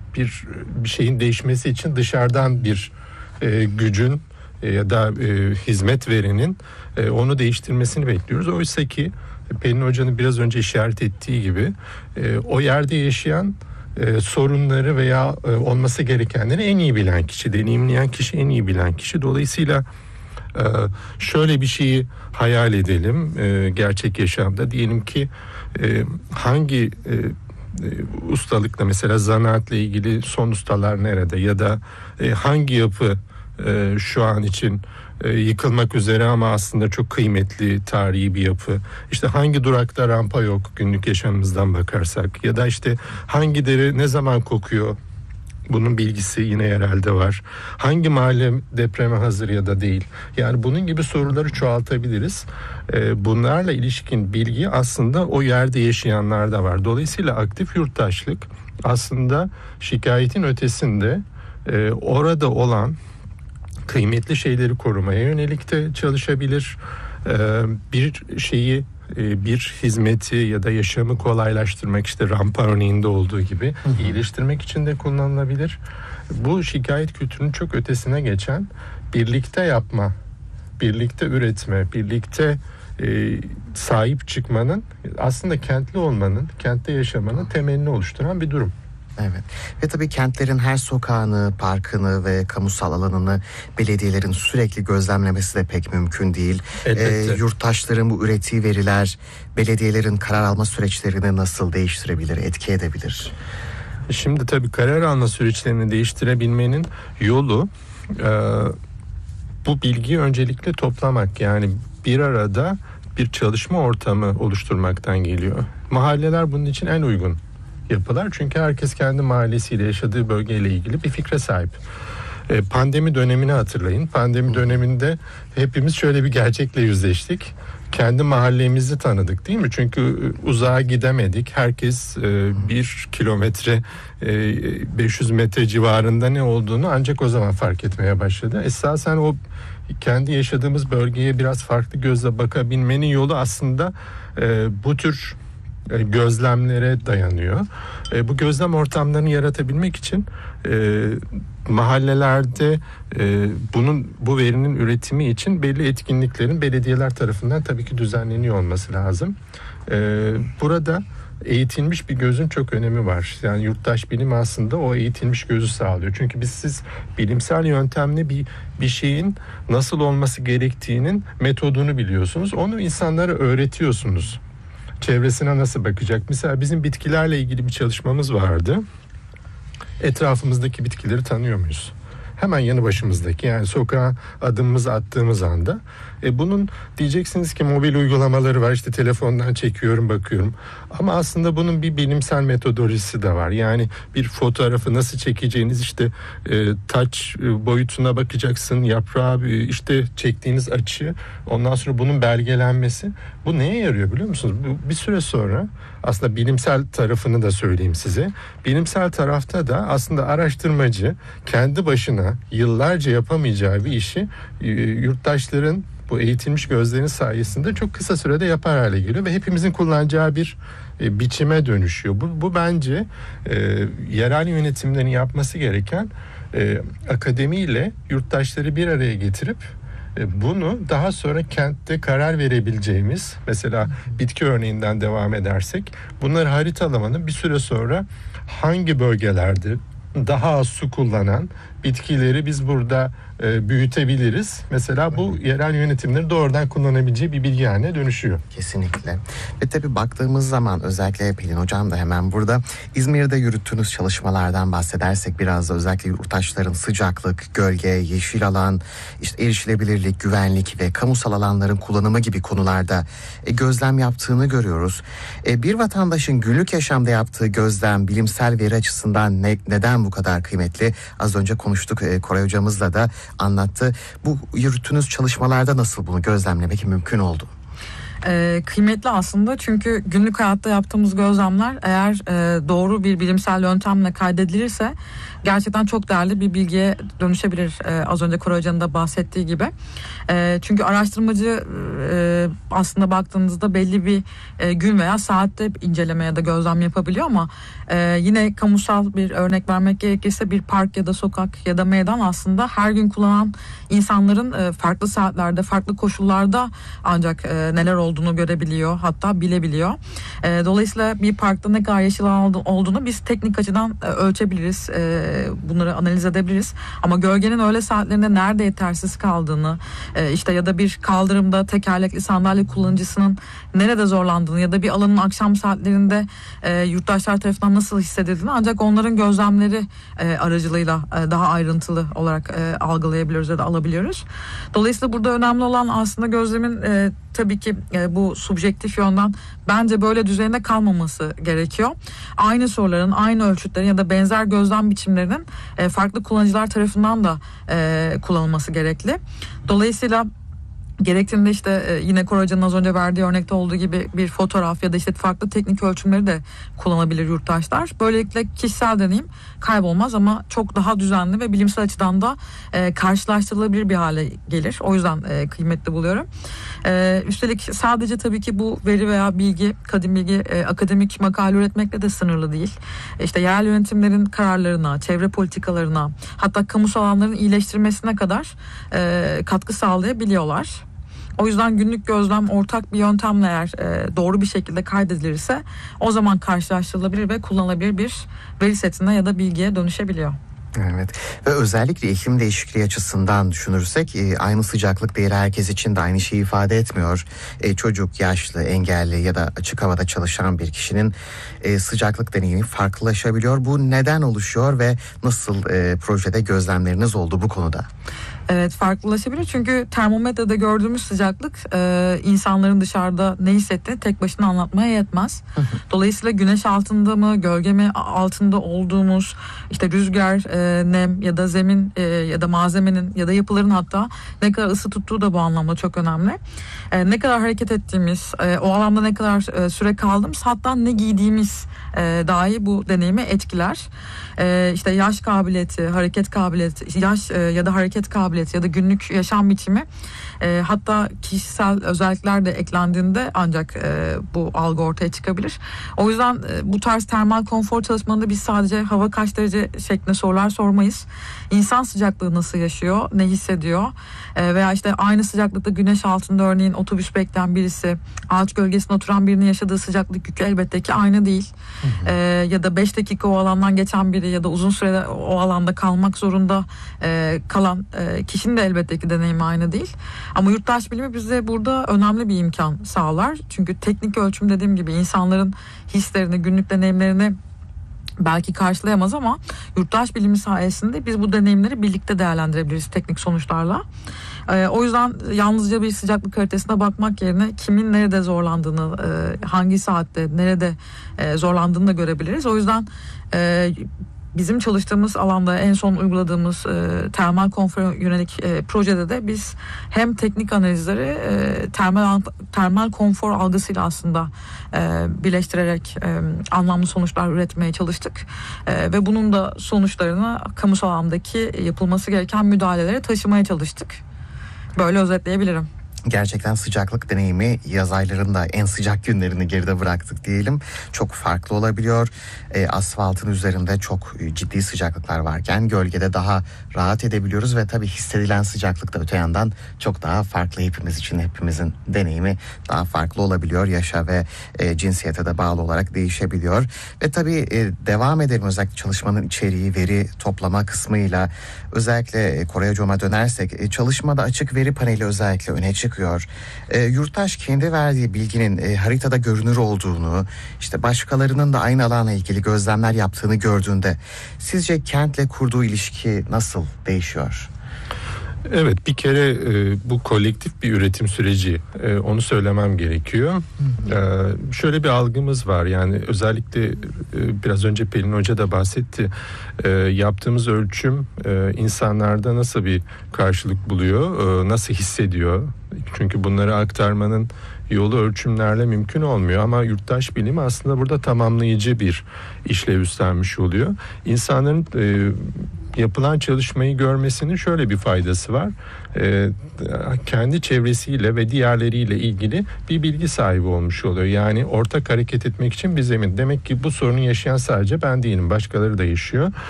bir şeyin değişmesi için dışarıdan bir gücün ya da hizmet verenin onu değiştirmesini bekliyoruz. Oysa ki Pelin Hoca'nın biraz önce işaret ettiği gibi o yerde yaşayan sorunları veya olması gerekenleri en iyi bilen kişi, deneyimleyen kişi, en iyi bilen kişi. Dolayısıyla şöyle bir şeyi hayal edelim gerçek yaşamda. Diyelim ki hangi ustalıkla, mesela zanaatla ilgili son ustalar nerede ya da hangi yapı şu an için yıkılmak üzere ama aslında çok kıymetli tarihi bir yapı. İşte hangi durakta rampa yok günlük yaşamımızdan bakarsak, ya da işte hangi dere ne zaman kokuyor, bunun bilgisi yine yerelde var. Hangi mahalle depreme hazır ya da değil. Yani bunun gibi soruları çoğaltabiliriz. Bunlarla ilişkin bilgi aslında o yerde yaşayanlarda var. Dolayısıyla aktif yurttaşlık aslında şikayetin ötesinde orada olan kıymetli şeyleri korumaya yönelik de çalışabilir. Bir şeyi, bir hizmeti ya da yaşamı kolaylaştırmak, işte rampa örneğinde olduğu gibi iyileştirmek için de kullanılabilir. Bu şikayet kültürünün çok ötesine geçen birlikte yapma, birlikte üretme, birlikte sahip çıkmanın, aslında kentli olmanın, kentte yaşamanın temelini oluşturan bir durum. Evet. Ve tabii kentlerin her sokağını, parkını ve kamusal alanını belediyelerin sürekli gözlemlemesi de pek mümkün değil. Yurttaşların bu ürettiği veriler belediyelerin karar alma süreçlerini nasıl değiştirebilir, etki edebilir? Şimdi tabii karar alma süreçlerini değiştirebilmenin yolu bu bilgiyi öncelikle toplamak, yani bir arada bir çalışma ortamı oluşturmaktan geliyor. Mahalleler bunun için en uygun yapılar, çünkü herkes kendi mahallesiyle, yaşadığı bölgeyle ilgili bir fikre sahip. Pandemi dönemini hatırlayın. Pandemi döneminde hepimiz şöyle bir gerçekle yüzleştik. Kendi mahallemizi tanıdık, değil mi? Çünkü uzağa gidemedik. Herkes 1 kilometre 500 metre civarında ne olduğunu ancak o zaman fark etmeye başladı. Esasen o kendi yaşadığımız bölgeye biraz farklı gözle bakabilmenin yolu aslında bu tür gözlemlere dayanıyor. Bu gözlem ortamlarını yaratabilmek için mahallelerde bu verinin üretimi için belli etkinliklerin belediyeler tarafından tabii ki düzenleniyor olması lazım. Burada eğitilmiş bir gözün çok önemi var. Yani yurttaş bilimi aslında o eğitilmiş gözü sağlıyor. Çünkü siz bilimsel yöntemle bir şeyin nasıl olması gerektiğinin metodunu biliyorsunuz. Onu insanlara öğretiyorsunuz. Çevresine nasıl bakacak? Mesela bizim bitkilerle ilgili bir çalışmamız vardı. Etrafımızdaki bitkileri tanıyor muyuz? Hemen yanı başımızdaki, yani sokağa adımımızı attığımız anda. Bunun diyeceksiniz ki mobil uygulamaları var, işte telefondan çekiyorum, bakıyorum. Ama aslında bunun bir bilimsel metodolojisi de var. Yani bir fotoğrafı nasıl çekeceğiniz, işte taç boyutuna bakacaksın, yaprağı, işte çektiğiniz açı, ondan sonra bunun belgelenmesi. Bu neye yarıyor biliyor musunuz? Bir süre sonra aslında bilimsel tarafını da söyleyeyim size. Bilimsel tarafta da aslında araştırmacı kendi başına yıllarca yapamayacağı bir işi yurttaşların bu eğitilmiş gözlerin sayesinde çok kısa sürede yapar hale geliyor ve hepimizin kullanacağı bir biçime dönüşüyor. Bu bence yerel yönetimlerin yapması gereken, akademiyle yurttaşları bir araya getirip bunu daha sonra kentte karar verebileceğimiz, mesela bitki örneğinden devam edersek, bunları haritalamanın bir süre sonra hangi bölgelerde daha az su kullanan bitkileri biz burada büyütebiliriz. Mesela bu yerel yönetimleri doğrudan kullanabileceği bir bilgi haline dönüşüyor. Kesinlikle. Ve tabii baktığımız zaman özellikle Pelin Hocam da hemen burada, İzmir'de yürüttüğünüz çalışmalardan bahsedersek biraz da, özellikle yurttaşların sıcaklık, gölge, yeşil alan, işte erişilebilirlik, güvenlik ve kamusal alanların kullanımı gibi konularda gözlem yaptığını görüyoruz. Bir vatandaşın günlük yaşamda yaptığı gözlem bilimsel veri açısından neden bu kadar kıymetli? Az önce konuştuk, Koray Hocamızla da anlattı. Bu yürüttüğünüz çalışmalarda nasıl bunu gözlemlemek mümkün oldu? Kıymetli aslında, çünkü günlük hayatta yaptığımız gözlemler eğer doğru bir bilimsel yöntemle kaydedilirse gerçekten çok değerli bir bilgiye dönüşebilir, az önce Koray Hoca'nın da bahsettiği gibi. Çünkü araştırmacı aslında baktığınızda belli bir gün veya saatte inceleme ya da gözlem yapabiliyor, ama yine kamusal bir örnek vermek gerekirse bir park ya da sokak ya da meydan aslında her gün kullanan insanların farklı saatlerde, farklı koşullarda ancak neler olduğunu görebiliyor, hatta bilebiliyor. Dolayısıyla bir parkta ne kadar yeşil alan olduğunu biz teknik açıdan ölçebiliriz, bunları analiz edebiliriz. Ama gölgenin öğle saatlerinde nerede yetersiz kaldığını, işte ya da bir kaldırımda tekerlekli sandalye kullanıcısının nerede zorlandığını ya da bir alanın akşam saatlerinde yurttaşlar tarafından nasıl hissedildiğini ancak onların gözlemleri aracılığıyla daha ayrıntılı olarak algılayabiliyoruz ya da alabiliyoruz. Dolayısıyla burada önemli olan aslında gözlemin tabii ki bu subjektif yönden bence böyle düzeyinde kalmaması gerekiyor. Aynı soruların, aynı ölçütlerin ya da benzer gözlem biçimlerinin farklı kullanıcılar tarafından da kullanılması gerekli. Dolayısıyla gerektiğinde işte yine Koray Hoca'nın az önce verdiği örnekte olduğu gibi bir fotoğraf ya da işte farklı teknik ölçümleri de kullanabilir yurttaşlar. Böylelikle kişisel deneyim kaybolmaz ama çok daha düzenli ve bilimsel açıdan da karşılaştırılabilir bir hale gelir. O yüzden kıymetli buluyorum. Üstelik sadece tabii ki bu veri veya bilgi, kadim bilgi akademik makale üretmekle de sınırlı değil. İşte yerel yönetimlerin kararlarına, çevre politikalarına, hatta kamusal alanların iyileştirmesine kadar katkı sağlayabiliyorlar. O yüzden günlük gözlem ortak bir yöntemle eğer doğru bir şekilde kaydedilirse o zaman karşılaştırılabilir ve kullanılabilir bir veri setine ya da bilgiye dönüşebiliyor. Evet, ve özellikle iklim değişikliği açısından düşünürsek aynı sıcaklık değeri herkes için de aynı şeyi ifade etmiyor. Çocuk, yaşlı, engelli ya da açık havada çalışan bir kişinin sıcaklık deneyimi farklılaşabiliyor. Bu neden oluşuyor ve nasıl projede gözlemleriniz oldu bu konuda? Evet, farklılaşabilir çünkü termometrede gördüğümüz sıcaklık insanların dışarıda ne hissettiğini tek başına anlatmaya yetmez. Dolayısıyla güneş altında mı, gölge mi altında olduğumuz, işte rüzgar, nem ya da zemin ya da malzemenin ya da yapıların hatta ne kadar ısı tuttuğu da bu anlamda çok önemli. Ne kadar hareket ettiğimiz, o alanda ne kadar süre kaldığımız, hatta ne giydiğimiz dahi bu deneyimi etkiler. İşte yaş kabiliyeti, hareket kabiliyeti, yaş ya da hareket kabiliyeti ya da günlük yaşam biçimi, hatta kişisel özellikler de eklendiğinde ancak bu algı ortaya çıkabilir. O yüzden bu tarz termal konfor çalışmalarında biz sadece hava kaç derece şeklinde sorular sormayız. İnsan sıcaklığı nasıl yaşıyor, ne hissediyor, veya işte aynı sıcaklıkta güneş altında örneğin otobüs bekleyen birisi, ağaç gölgesinde oturan birinin yaşadığı sıcaklık yükü elbette ki aynı değil. Ya da 5 dakika o alandan geçen biri ya da uzun sürede o alanda kalmak zorunda kalan kişinin de elbette ki deneyimi aynı değil. Ama yurttaş bilimi bize burada önemli bir imkan sağlar. Çünkü teknik ölçüm, dediğim gibi, insanların hislerini, günlük deneyimlerini belki karşılayamaz ama yurttaş bilimi sayesinde biz bu deneyimleri birlikte değerlendirebiliriz teknik sonuçlarla. O yüzden yalnızca bir sıcaklık haritesine bakmak yerine kimin nerede zorlandığını, hangi saatte, nerede zorlandığını da görebiliriz. O yüzden bizim çalıştığımız alanda en son uyguladığımız termal konfor yönelik projede de biz hem teknik analizleri termal konfor algısıyla aslında birleştirerek anlamlı sonuçlar üretmeye çalıştık. Ve bunun da sonuçlarını kamusal alandaki yapılması gereken müdahalelere taşımaya çalıştık. Böyle özetleyebilirim. Gerçekten sıcaklık deneyimi yaz aylarında en sıcak günlerini geride bıraktık diyelim. Çok farklı olabiliyor. Asfaltın üzerinde çok ciddi sıcaklıklar varken gölgede daha rahat edebiliyoruz ve tabii hissedilen sıcaklık da öte yandan çok daha farklı hepimiz için. Hepimizin deneyimi daha farklı olabiliyor. Yaşa ve cinsiyete de bağlı olarak değişebiliyor. Ve tabii devam edelim, özellikle çalışmanın içeriği, veri toplama kısmıyla. Özellikle Koray Hocam'a dönersek çalışmada açık veri paneli özellikle öne çıkıyor. Yurttaş kendi verdiği bilginin haritada görünür olduğunu, işte başkalarının da aynı alanla ilgili gözlemler yaptığını gördüğünde sizce kentle kurduğu ilişki nasıl değişiyor? Evet, bir kere bu kolektif bir üretim süreci, onu söylemem gerekiyor. Şöyle bir algımız var, yani özellikle biraz önce Pelin Hoca da bahsetti, yaptığımız ölçüm insanlarda nasıl bir karşılık buluyor, nasıl hissediyor, çünkü bunları aktarmanın yolu ölçümlerle mümkün olmuyor ama yurttaş bilimi aslında burada tamamlayıcı bir işlev üstlenmiş oluyor. İnsanların yapılan çalışmayı görmesinin şöyle bir faydası var. Kendi çevresiyle ve diğerleriyle ilgili bir bilgi sahibi olmuş oluyor. Yani ortak hareket etmek için bir zemin. Demek ki bu sorunu yaşayan sadece ben değilim. Başkaları da yaşıyor.